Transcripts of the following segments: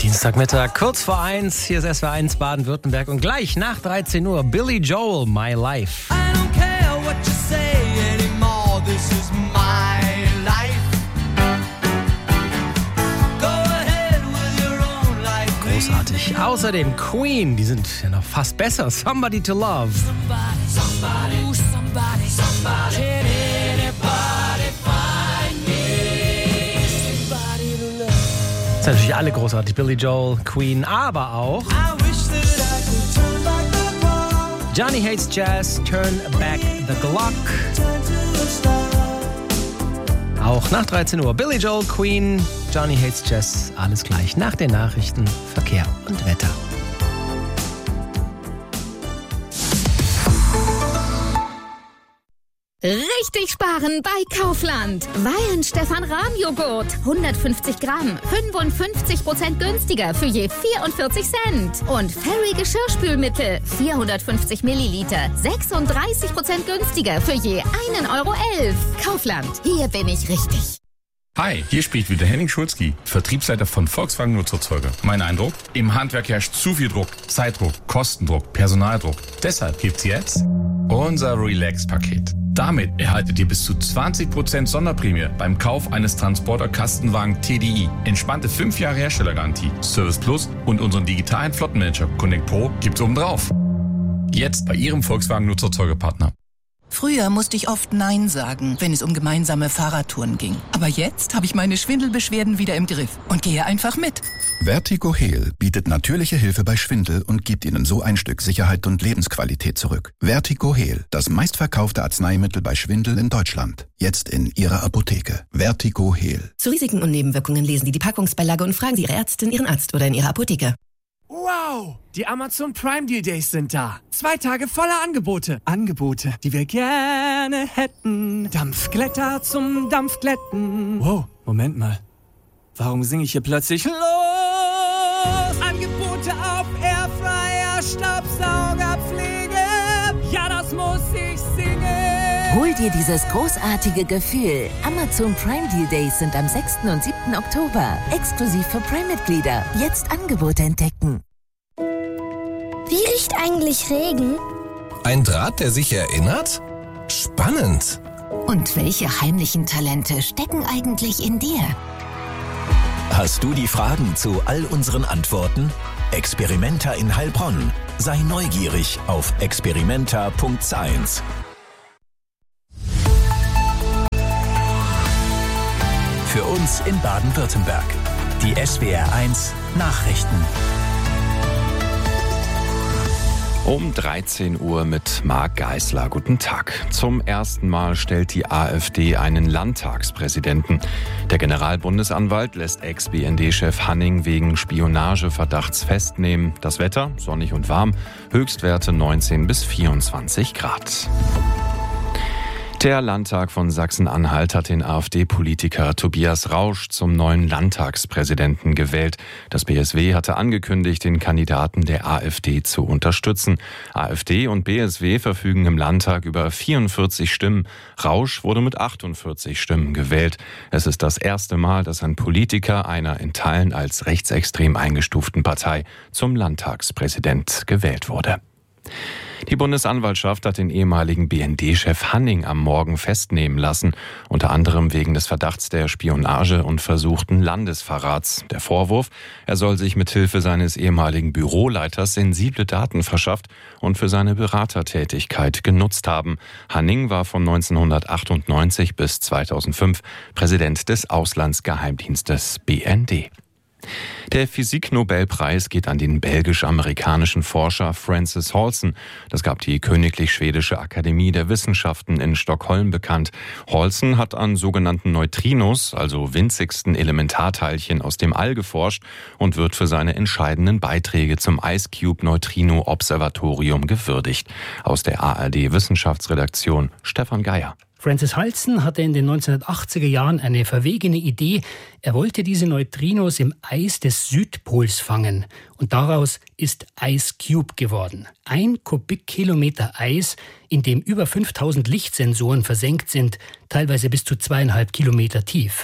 Dienstagmittag, kurz vor 1, hier ist SWR1 Baden-Württemberg und gleich nach 13 Uhr Billy Joel, My Life. I don't care what you say anymore, this is my life. Go ahead with your own life. Großartig. Außerdem Queen, die sind ja noch fast besser. Somebody to Love. Somebody, somebody, somebody. Can anybody find me? Somebody to love. Das sind natürlich alle großartig. Billy Joel, Queen, aber auch I wish that I could turn back the clock. Johnny Hates Jazz, Turn Back the Clock. Turn to a star. Auch nach 13 Uhr Billy Joel, Queen, Johnny Hates Jazz, alles gleich nach den Nachrichten, Verkehr und Wetter. Richtig sparen bei Kaufland. Weihenstephan-Rahmjoghurt, 150 Gramm, 55% günstiger für je 44 Cent. Und Fairy Geschirrspülmittel, 450 Milliliter, 36% günstiger für je 1,11 Euro. Kaufland, hier bin ich richtig. Hi, hier spricht wieder Henning Schulzki, Vertriebsleiter von Volkswagen Nutzerzeuger. Mein Eindruck? Im Handwerk herrscht zu viel Druck, Zeitdruck, Kostendruck, Personaldruck. Deshalb gibt's jetzt unser Relax-Paket. Damit erhaltet ihr bis zu 20% Sonderprämie beim Kauf eines Transporter-Kastenwagen TDI. Entspannte 5 Jahre Herstellergarantie, Service Plus und unseren digitalen Flottenmanager Connect Pro gibt's obendrauf. Jetzt bei Ihrem Volkswagen Nutzerzeugerpartner. Früher musste ich oft Nein sagen, wenn es um gemeinsame Fahrradtouren ging. Aber jetzt habe ich meine Schwindelbeschwerden wieder im Griff und gehe einfach mit. Vertigo Heal bietet natürliche Hilfe bei Schwindel und gibt Ihnen so ein Stück Sicherheit und Lebensqualität zurück. Vertigo Heal, das meistverkaufte Arzneimittel bei Schwindel in Deutschland. Jetzt in Ihrer Apotheke. Vertigo Heal. Zu Risiken und Nebenwirkungen lesen Sie die Packungsbeilage und fragen Sie Ihre Ärztin, Ihren Arzt oder in Ihrer Apotheke. Wow, die Amazon Prime Deal Days sind da. 2 Tage voller Angebote. Angebote, die wir gerne hätten. Dampfglätter zum Dampfglätten. Wow, Moment mal. Warum singe ich hier plötzlich los? Angebote auf Airfryer, Staubsaugerpflege. Ja, das muss ich singen. Hol dir dieses großartige Gefühl. Amazon Prime Deal Days sind am 6. und 7. Oktober. Exklusiv für Prime-Mitglieder. Jetzt Angebote entdecken. Wie riecht eigentlich Regen? Ein Draht, der sich erinnert? Spannend. Und welche heimlichen Talente stecken eigentlich in dir? Hast du die Fragen zu all unseren Antworten? Experimenta in Heilbronn. Sei neugierig auf experimenta.science. Für uns in Baden-Württemberg. Die SWR1 Nachrichten. Um 13 Uhr mit Marc Geisler. Guten Tag. Zum ersten Mal stellt die AfD einen Landtagspräsidenten. Der Generalbundesanwalt lässt Ex-BND-Chef Hanning wegen Spionageverdachts festnehmen. Das Wetter sonnig und warm, Höchstwerte 19 bis 24 Grad. Der Landtag von Sachsen-Anhalt hat den AfD-Politiker Tobias Rausch zum neuen Landtagspräsidenten gewählt. Das BSW hatte angekündigt, den Kandidaten der AfD zu unterstützen. AfD und BSW verfügen im Landtag über 44 Stimmen. Rausch wurde mit 48 Stimmen gewählt. Es ist das erste Mal, dass ein Politiker einer in Teilen als rechtsextrem eingestuften Partei zum Landtagspräsident gewählt wurde. Die Bundesanwaltschaft hat den ehemaligen BND-Chef Hanning am Morgen festnehmen lassen, unter anderem wegen des Verdachts der Spionage und versuchten Landesverrats. Der Vorwurf, er soll sich mit Hilfe seines ehemaligen Büroleiters sensible Daten verschafft und für seine Beratertätigkeit genutzt haben. Hanning war von 1998 bis 2005 Präsident des Auslandsgeheimdienstes BND. Der Physik-Nobelpreis geht an den belgisch-amerikanischen Forscher Francis Halsen. Das gab die Königlich Schwedische Akademie der Wissenschaften in Stockholm bekannt. Halsen hat an sogenannten Neutrinos, also winzigsten Elementarteilchen aus dem All, geforscht und wird für seine entscheidenden Beiträge zum IceCube-Neutrino-Observatorium gewürdigt. Aus der ARD-Wissenschaftsredaktion Stefan Geier. Francis Halsen hatte in den 1980er Jahren eine verwegene Idee. Er wollte diese Neutrinos im Eis des Südpols fangen. Und daraus ist IceCube geworden. 1 Kubikkilometer Eis, in dem über 5000 Lichtsensoren versenkt sind, teilweise bis zu 2,5 Kilometer tief.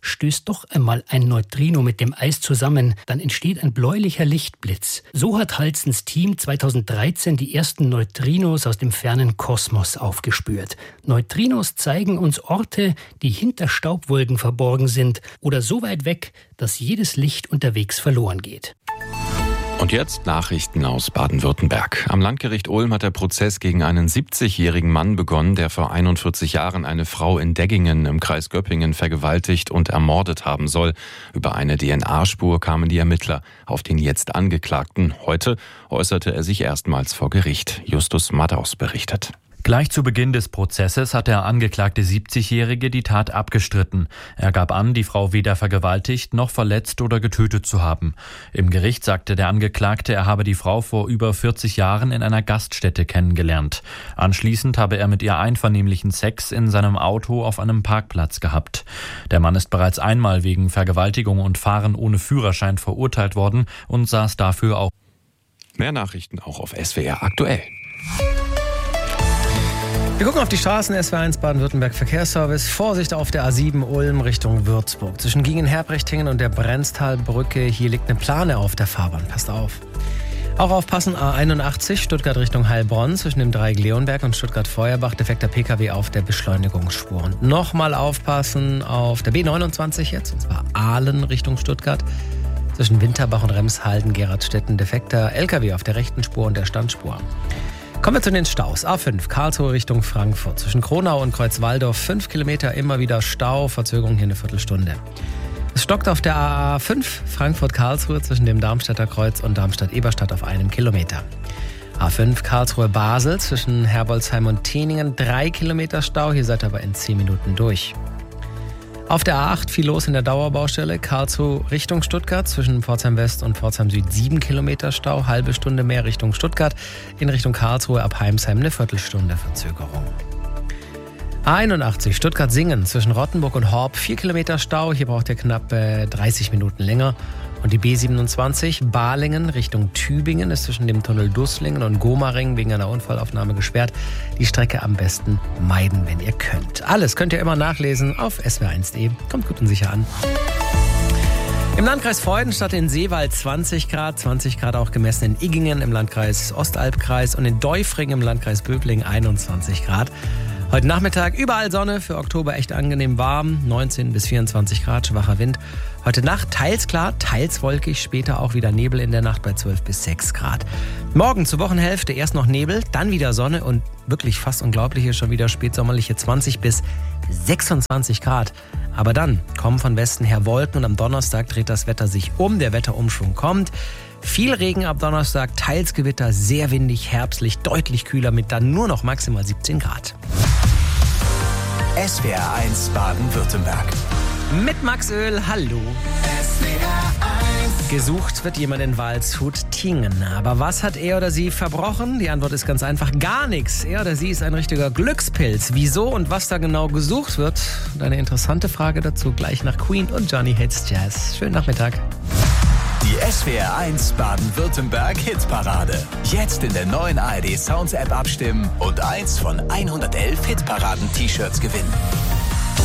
stößt doch einmal ein Neutrino mit dem Eis zusammen, dann entsteht ein bläulicher Lichtblitz. So hat Halsens Team 2013 die ersten Neutrinos aus dem fernen Kosmos aufgespürt. Neutrinos zeigen uns Orte, die hinter Staubwolken verborgen sind oder so weit weg, dass jedes Licht unterwegs verloren geht. Und jetzt Nachrichten aus Baden-Württemberg. Am Landgericht Ulm hat der Prozess gegen einen 70-jährigen Mann begonnen, der vor 41 Jahren eine Frau in Deggingen im Kreis Göppingen vergewaltigt und ermordet haben soll. Über eine DNA-Spur kamen die Ermittler auf den jetzt Angeklagten. Heute äußerte er sich erstmals vor Gericht. Justus Madaus berichtet. Gleich zu Beginn des Prozesses hat der angeklagte 70-Jährige die Tat abgestritten. Er gab an, die Frau weder vergewaltigt noch verletzt oder getötet zu haben. Im Gericht sagte der Angeklagte, er habe die Frau vor über 40 Jahren in einer Gaststätte kennengelernt. Anschließend habe er mit ihr einvernehmlichen Sex in seinem Auto auf einem Parkplatz gehabt. Der Mann ist bereits einmal wegen Vergewaltigung und Fahren ohne Führerschein verurteilt worden und saß dafür auch. Mehr Nachrichten auch auf SWR aktuell. Wir gucken auf die Straßen, SW1 Baden-Württemberg Verkehrsservice. Vorsicht auf der A7 Ulm Richtung Würzburg. Zwischen Gingen-Herbrechtingen und der Brenztalbrücke. Hier liegt eine Plane auf der Fahrbahn. Passt auf. Auch aufpassen, A81 Stuttgart Richtung Heilbronn. Zwischen dem Dreieck Leonberg und Stuttgart-Feuerbach. Defekter Pkw auf der Beschleunigungsspur. Und nochmal aufpassen auf der B29 jetzt. Und zwar Aalen Richtung Stuttgart. Zwischen Winterbach und Remshalden, Geradstetten. Defekter Lkw auf der rechten Spur und der Standspur. Kommen wir zu den Staus. A5, Karlsruhe Richtung Frankfurt. Zwischen Kronau und Kreuzwaldorf 5 Kilometer immer wieder Stau. Verzögerung hier eine Viertelstunde. Es stockt auf der A5 Frankfurt-Karlsruhe zwischen dem Darmstädter Kreuz und Darmstadt-Eberstadt auf 1 Kilometer. A5 Karlsruhe-Basel zwischen Herbolzheim und Teningen 3 Kilometer Stau. Hier seid ihr aber in 10 Minuten durch. Auf der A8 viel los in der Dauerbaustelle. Karlsruhe Richtung Stuttgart zwischen Pforzheim West und Pforzheim Süd 7 Kilometer Stau. Halbe Stunde mehr Richtung Stuttgart. In Richtung Karlsruhe ab Heimsheim eine Viertelstunde Verzögerung. A81 Stuttgart-Singen zwischen Rottenburg und Horb 4 Kilometer Stau. Hier braucht ihr knapp 30 Minuten länger. Und die B27 Balingen Richtung Tübingen ist zwischen dem Tunnel Dusslingen und Gomaring wegen einer Unfallaufnahme gesperrt. Die Strecke am besten meiden, wenn ihr könnt. Alles könnt ihr immer nachlesen auf swr1.de. Kommt gut und sicher an. Im Landkreis Freudenstadt in Seewald 20 Grad auch gemessen in Iggingen im Landkreis Ostalbkreis und in Deufring im Landkreis Böblingen 21 Grad. Heute Nachmittag überall Sonne, für Oktober echt angenehm warm, 19 bis 24 Grad, schwacher Wind. Heute Nacht teils klar, teils wolkig, später auch wieder Nebel in der Nacht bei 12 bis 6 Grad. Morgen zur Wochenhälfte erst noch Nebel, dann wieder Sonne und wirklich fast unglaublich ist schon wieder spätsommerliche 20 bis 26 Grad. Aber dann kommen von Westen her Wolken und am Donnerstag dreht das Wetter sich um, der Wetterumschwung kommt. Viel Regen ab Donnerstag, teils Gewitter, sehr windig, herbstlich, deutlich kühler mit dann nur noch maximal 17 Grad. SWR1 Baden-Württemberg. Mit Max Öl, hallo. SWR1. Gesucht wird jemand in Waldshut-Tiengen. Aber was hat er oder sie verbrochen? Die Antwort ist ganz einfach, gar nichts. Er oder sie ist ein richtiger Glückspilz. Wieso und was da genau gesucht wird? Und eine interessante Frage dazu gleich nach Queen und Johnny Hates Jazz. Schönen Nachmittag. Die SWR1 Baden-Württemberg Hitparade. Jetzt in der neuen ARD Sounds App abstimmen und eins von 111 Hitparaden-T-Shirts gewinnen.